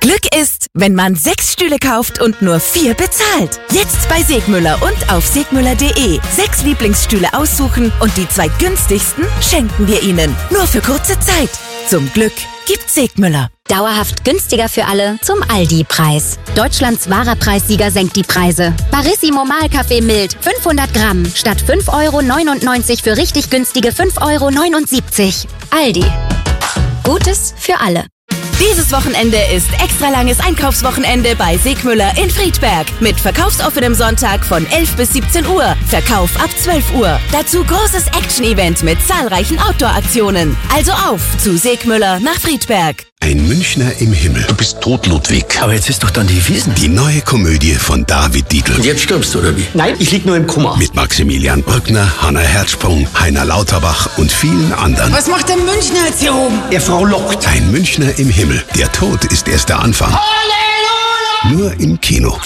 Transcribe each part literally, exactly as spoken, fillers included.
Glück ist, wenn man sechs Stühle kauft und nur vier bezahlt. Jetzt bei Segmüller und auf segmüller punkt de. Sechs Lieblingsstühle aussuchen und die zwei günstigsten schenken wir Ihnen. Nur für kurze Zeit. Zum Glück gibt's Segmüller. Dauerhaft günstiger für alle zum Aldi-Preis. Deutschlands wahrer Preissieger senkt die Preise. Barissimo Mahlkaffee mild fünfhundert Gramm statt fünf Euro neunundneunzig für richtig günstige fünf Euro neunundsiebzig. Aldi. Gutes für alle. Dieses Wochenende ist extra langes Einkaufswochenende bei Segmüller in Friedberg. Mit verkaufsoffenem Sonntag von elf bis siebzehn Uhr. Verkauf ab zwölf Uhr. Dazu großes Action-Event mit zahlreichen Outdoor-Aktionen. Also auf zu Segmüller nach Friedberg. Ein Münchner im Himmel. Du bist tot, Ludwig. Aber jetzt ist doch dann die Wiesn. Die neue Komödie von David Dietl. Und jetzt stirbst du, oder wie? Nein, ich lieg nur im Koma. Mit Maximilian Brückner, Hannah Herzsprung, Heiner Lauterbach und vielen anderen. Was macht der Münchner jetzt hier oben? Der Frau lockt. Ein Münchner im Himmel. Der Tod ist erst der Anfang. Halleluja! Nur im Kino.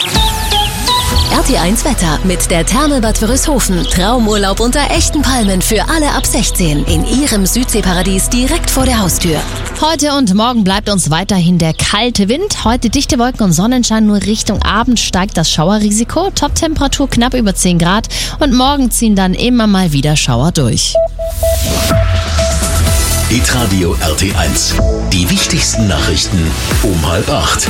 R T eins Wetter mit der Therme Bad Wörishofen. Traumurlaub unter echten Palmen für alle ab sechzehn. In Ihrem Südseeparadies direkt vor der Haustür. Heute und morgen bleibt uns weiterhin der kalte Wind. Heute dichte Wolken und Sonnenschein, nur Richtung Abend steigt das Schauerrisiko. Toptemperatur knapp über zehn Grad und morgen ziehen dann immer mal wieder Schauer durch. Hitradio R T eins. Die wichtigsten Nachrichten um halb acht.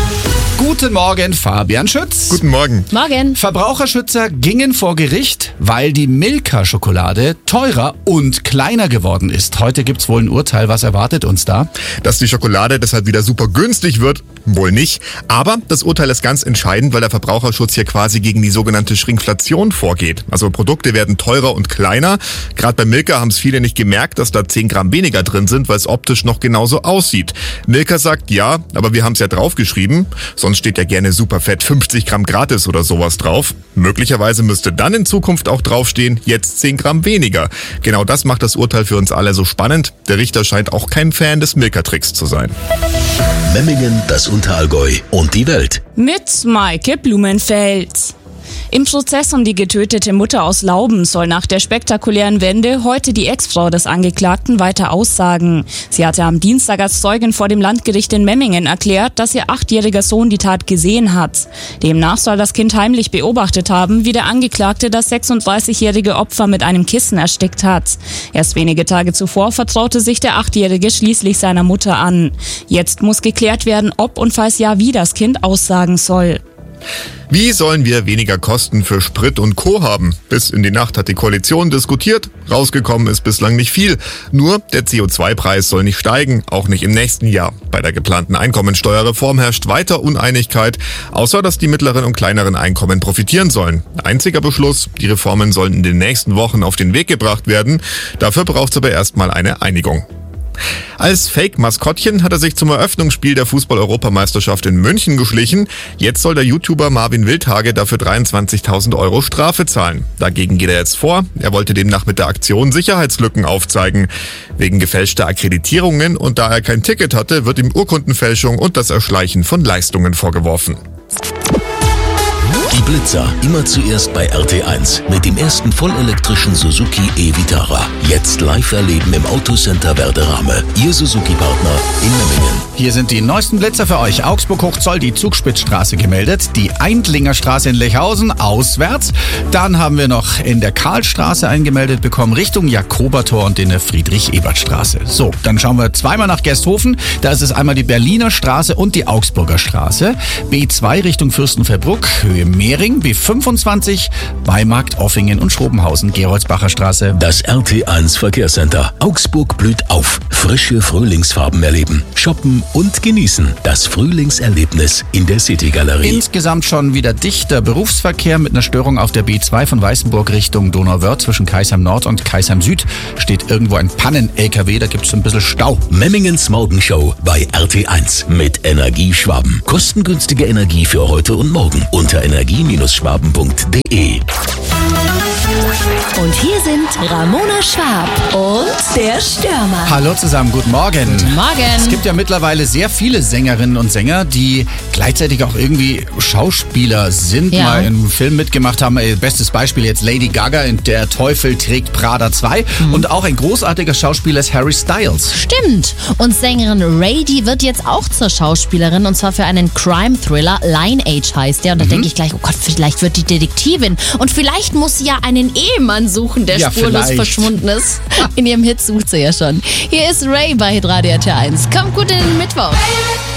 Guten Morgen, Fabian Schütz. Guten Morgen. Morgen. Verbraucherschützer gingen vor Gericht, weil die Milka-Schokolade teurer und kleiner geworden ist. Heute gibt's wohl ein Urteil. Was erwartet uns da? Dass die Schokolade deshalb wieder super günstig wird, wohl nicht. Aber das Urteil ist ganz entscheidend, weil der Verbraucherschutz hier quasi gegen die sogenannte Schrinkflation vorgeht. Also Produkte werden teurer und kleiner. Gerade bei Milka haben es viele nicht gemerkt, dass da zehn Gramm weniger drin sind, weil es optisch noch genauso aussieht. Milka sagt, ja, aber wir haben es ja draufgeschrieben. Sonst steht ja gerne Superfett fünfzig Gramm gratis oder sowas drauf. Möglicherweise müsste dann in Zukunft auch draufstehen, jetzt zehn Gramm weniger. Genau das macht das Urteil für uns alle so spannend. Der Richter scheint auch kein Fan des Milka-Tricks zu sein. Memmingen, das Unterallgäu und die Welt. Mit Maike Blumenfeld. Im Prozess um die getötete Mutter aus Lauben soll nach der spektakulären Wende heute die Ex-Frau des Angeklagten weiter aussagen. Sie hatte am Dienstag als Zeugin vor dem Landgericht in Memmingen erklärt, dass ihr achtjähriger Sohn die Tat gesehen hat. Demnach soll das Kind heimlich beobachtet haben, wie der Angeklagte das sechsunddreißigjährige Opfer mit einem Kissen erstickt hat. Erst wenige Tage zuvor vertraute sich der Achtjährige schließlich seiner Mutter an. Jetzt muss geklärt werden, ob und falls ja, wie das Kind aussagen soll. Wie sollen wir weniger Kosten für Sprit und Co. haben? Bis in die Nacht hat die Koalition diskutiert. Rausgekommen ist bislang nicht viel. Nur der C O zwei Preis soll nicht steigen, auch nicht im nächsten Jahr. Bei der geplanten Einkommensteuerreform herrscht weiter Uneinigkeit, außer dass die mittleren und kleineren Einkommen profitieren sollen. Einziger Beschluss, die Reformen sollen in den nächsten Wochen auf den Weg gebracht werden. Dafür braucht es aber erstmal eine Einigung. Als Fake-Maskottchen hat er sich zum Eröffnungsspiel der Fußball-Europameisterschaft in München geschlichen. Jetzt soll der YouTuber Marvin Wildhage dafür dreiundzwanzigtausend Euro Strafe zahlen. Dagegen geht er jetzt vor. Er wollte demnach mit der Aktion Sicherheitslücken aufzeigen. Wegen gefälschter Akkreditierungen und da er kein Ticket hatte, wird ihm Urkundenfälschung und das Erschleichen von Leistungen vorgeworfen. Die Blitzer, immer zuerst bei R T eins mit dem ersten vollelektrischen Suzuki e-Vitara. Jetzt live erleben im Autocenter Werderame. Ihr Suzuki-Partner in Memmingen. Hier sind die neuesten Blitzer für euch. Augsburg-Hochzoll, die Zugspitzstraße gemeldet. Die Eindlinger Straße in Lechhausen, auswärts. Dann haben wir noch in der Karlstraße eingemeldet bekommen, Richtung Jakobertor und in der Friedrich-Ebert-Straße. So, dann schauen wir zweimal nach Gersthofen. Da ist es einmal die Berliner Straße und die Augsburger Straße. B zwei Richtung Fürstenfeldbruck, Höhe Mehring, B fünfundzwanzig, Beimarkt, Offingen und Schrobenhausen, Geroldsbacher Straße. Das R T eins Verkehrscenter. Augsburg blüht auf. Frische Frühlingsfarben erleben, shoppen und genießen. Das Frühlingserlebnis in der City-Galerie. Insgesamt schon wieder dichter Berufsverkehr mit einer Störung auf der B zwei von Weißenburg Richtung Donauwörth zwischen Kaisheim Nord und Kaisheim Süd. Steht irgendwo ein Pannen-L K W, da gibt's ein bisschen Stau. Memmingens Morgenshow bei R T eins mit Energieschwaben. Kostengünstige Energie für heute und morgen unter energie Schwaben punkt de. Und hier sind Ramona Schwab und der Stürmer. Hallo zusammen, guten Morgen. Guten Morgen. Es gibt ja mittlerweile sehr viele Sängerinnen und Sänger, die gleichzeitig auch irgendwie Schauspieler sind, Ja. mal in einem Film mitgemacht haben. Bestes Beispiel jetzt Lady Gaga in Der Teufel trägt Prada zwei. Mhm. Und auch ein großartiger Schauspieler ist Harry Styles. Stimmt. Und Sängerin Ray, die wird jetzt auch zur Schauspielerin und zwar für einen Crime-Thriller. Lineage heißt der. Und da Mhm. denke ich gleich, oh Gott, vielleicht wird die Detektivin. Und vielleicht muss sie ja einen Ehemann suchen, der Ja, spurlos vielleicht. verschwunden ist. In ihrem Hit sucht sie ja schon. Hier ist Ray bei Hitradio R T eins. Kommt gut in den Mittwoch.